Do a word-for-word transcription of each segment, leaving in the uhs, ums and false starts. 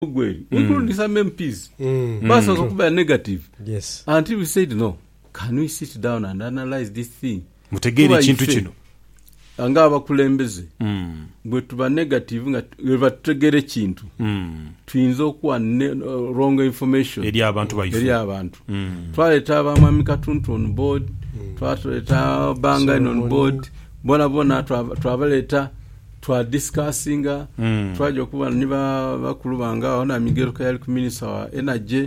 mm. including some M Ps. Mm. But mm. also negative. Yes. Until we said no, can we sit down and analyze this thing? Mutegere chintu kino. Anga abakulembeze. Mm. Bwe tuba negative nga bategere chintu. Mm. Tuyinza okuwa uh, wrong information. Eri abantu bayifu. Eri abantu. Mm. Twaleta abamami katuntu on board. Mm. Twaleta banga so, on board. Bona bona twabaleta twa discussinga. Mm. Twaje okuba niba bakulu banga ona Miguel Kayali ku minister wa energy.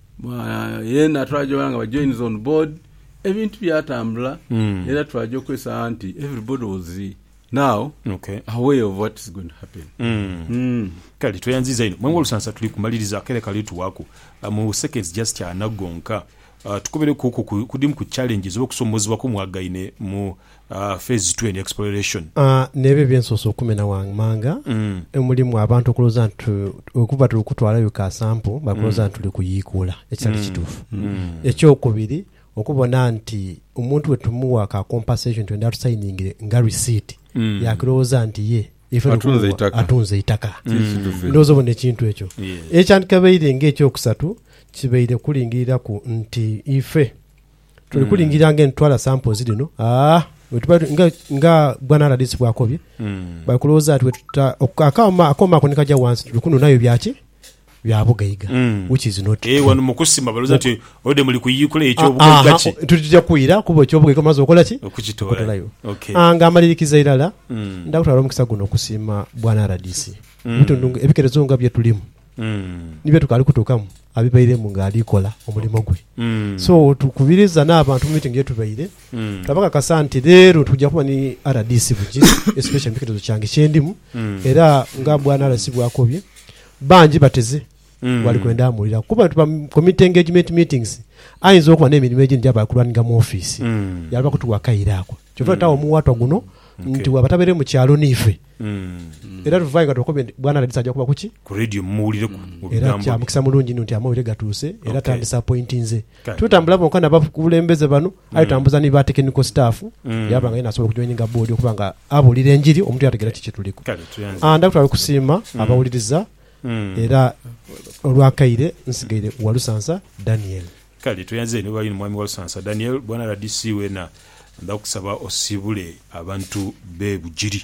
Yena twaje banga ba join on board. Ebintu byatambula mm. era twaje okwesa anti everybody was now okay aware of what is going to happen. Mm. Mm. Kali tuyanziza ino mwengo lusansa tuli kumaliriza kale kalitu wako mu seconds just ya nagonka uh, tukubere kuko kudimu ku challenges okusomozwa ko mwagaine mu uh, phase two and exploration uh, nebe byensoso kumena wangmanga mm. emulimu abantu okuloza ntu okuba tulukutwala yuka sample bakuloza mm. tuli kuyikula ekyali mm. kitufu mm. ekyo kubiri okubona nti omuntu wetumuwa ka compensation twenda tusigning nga receipt mm. yakiroza nti ye ife atunze itaka atunze itaka mm. ndozo bone kintu ekyo yeah. ekyandikabeire ngekyo kusatu kibeire kulingirira ku nti ife tuli mm. kulingirira nge ntwala samples dino ah wetuba nga nga bwana radisi bwakobye mm. bakuloza ati wetuta akama akoma konika ja once tulikuno nayo byaki byabugaiga mm. which is not eh wanu mukusima baloza ati ode muri kuyikula ekyo obugaiga ki tutijja kuira kubo ekyo obugaiga mazo okola ki okukitola okay anga amalirikiza irala mm. ndakutwala omukisa guno okusima bwana radisi mm. bitundunga ebikerezo nga bye tulimu mm. nibyo tukali kutukamu abibaire mu ngali kola omulimo gwe mm. so tukubiriza n'abantu meeting yetu baire mm. tabaka kasanti lero tujja kuba ni R D C bujiri especially mbikerezo kyange kyendimu mm. era nga bwana arasibwa akobye banji bateze mm. wali kwenda amulira kuba tuba committee engagement meetings ayinza okuba n'emirimu egindi abakulwaninga mu office mm. yalaba kutuwa kairako kyova mm. tawo muwatwa guno okay. nti wabatabere mu kyalo nife mm. era tuvaye gatokobe bwana radisa ajja kuba kuki ku radio muwulire ku bigambo era kya mukisa mulungi nti amawire gatuse era okay. ta disappointinze tutambula bonka na bakulembeze bano mm. ayo tambuza ni ba technical staff mm. yabanga ina sobola kujoininga board okubanga abulire enjiri omuntu yategera kiki tuliko anda kutwala kusima mm. abawuliriza Mm. era olwakaire nsigaire walusansa Daniel kali tuyanze ne bali mwami walusansa Daniel bwana radisi wena ndakusaba osibule abantu bebujiri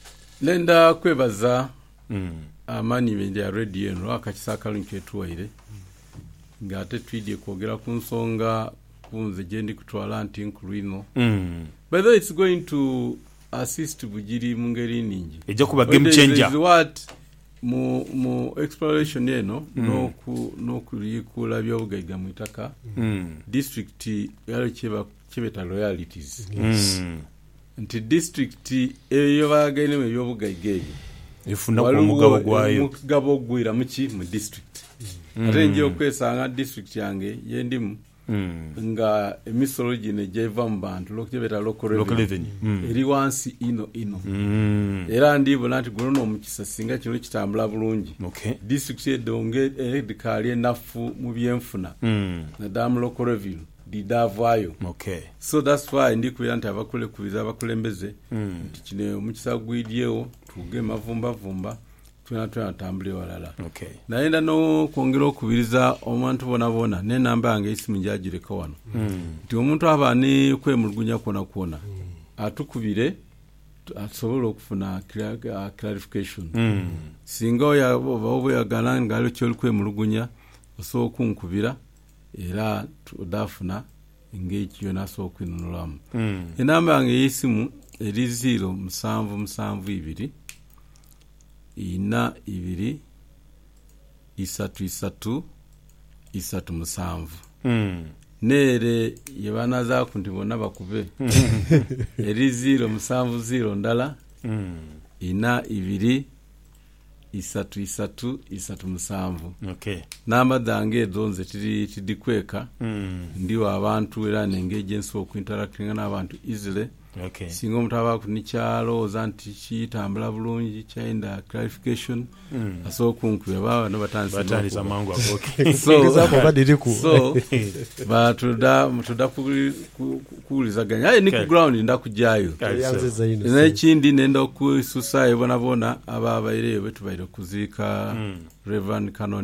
lenda kwebaza mm. amani media radio no akakisaka lunketuwaire mm. ngate twidye kwogera ku nsonga kunze gendi kutwala anti nkulino mm. by the way it's going to assist bujiri mungeri ningi ejja kuba game changer mu mu exploration yeno mm. no ku no kuliyikula byobugaiga mu itaka mm. district yalo kiba kibeta royalties mm. nti district eyo bagaine mu byobugaiga ifuna ku mugabo gwayo mugabo gwira muki mu district mm. arenje okwesanga district yange yendimu mm. nga emisology ne jeva mbantu lokibeta local revenue mm. eri wansi ino ino mm. era ndibo nanti guno mu kisasinga kino kitambula bulungi okay. district edonge edikali enafu mu byenfuna mm. na dam local revenue didavayo okay. so that's why ndi kubira nti abakole kubiza abakulembeze mm. nti kino mu kisagwidyewo tuge mavumba vumba tuna tuna tambule walala okay. naenda no kwongera okubiriza omuntu bona bona ne namba yange isimu njagire ko wano mm. ti omuntu abani kwemulugunya kona kona mm. atukubire asobola okufuna clarification mm. singa ya babo ya galanga alo cyo kwemulugunya so kunkubira era tudafuna engage yona so kwinunulamu mm. enamba yange isimu eri zero musanvu musanvu ibiri ina ibiri isatu isatu isatu musanvu mm. nere yebana za kuntibona bakube eri zero musanvu zero ndala mm. ina ibiri isatu isatu isatu musanvu okay. namba dange donze tiri tidikweka mm. ndiwa abantu era nengage nso ku interacting n'abantu easily okay. singo mutaba kunichalo zanti chitambula bulungi chaenda clarification mm. aso kunkwe baba no batanzi batanzi amangu okay. so zapo badiriku so batuda mutuda kulizaganya ayi ni ku ground ndakujayo na chindi nenda ku susaye bona bona aba abaire betu baire kuzika mm. Reverend Canon